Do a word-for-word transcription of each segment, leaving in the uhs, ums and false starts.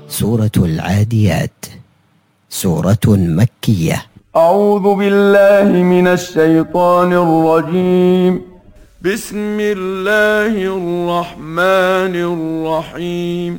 سورة العاديات، سورة مكية. أعوذ بالله من الشيطان الرجيم. بسم الله الرحمن الرحيم.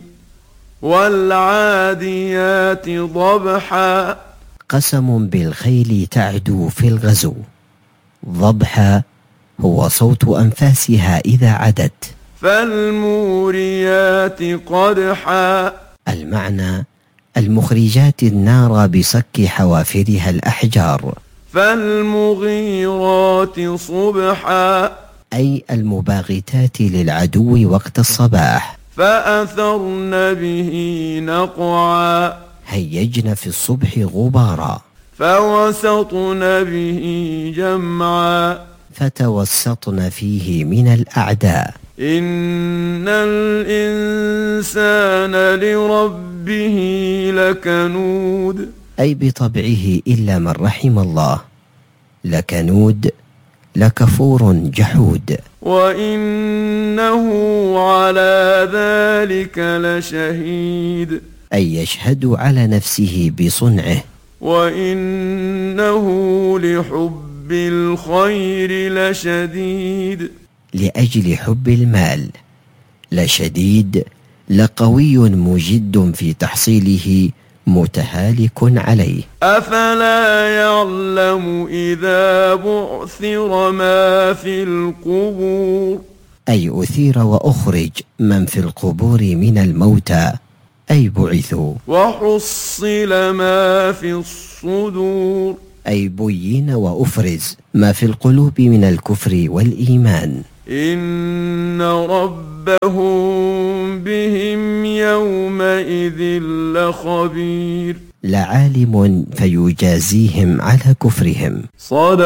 والعاديات ضبحا. قسم بالخيل تعدو في الغزو. ضبحا هو صوت أنفاسها إذا عدت. فالموريات قدحا. المعنى: المخرجات النار بصك حوافرها الأحجار. فالمغيرات صبحا. أي المباغتات للعدو وقت الصباح. فأثرن به نقعا. هيجن في الصبح غبارا. فوسطن به جمعا. فتوسطن فيه من الأعداء. إن الإنسان لربه لكنود. أي بطبعه إلا من رحم الله، لكنود لكفور جحود. وإنه على ذلك لشهيد. أي يشهد على نفسه بصنعه. وإنه لحب الخير لشديد. لأجل حب المال. لشديد لقوي مجد في تحصيله متهالك عليه. أفلا يعلم إذا بعثر ما في القبور. أي أثير وأخرج من في القبور من الموتى، أي بعثوا. وحصل ما في الصدور. أي بين وأفرز ما في القلوب من الكفر والإيمان. إن ربهم بهم يومئذ لخبير. لعالم فيجازيهم على كفرهم. صدق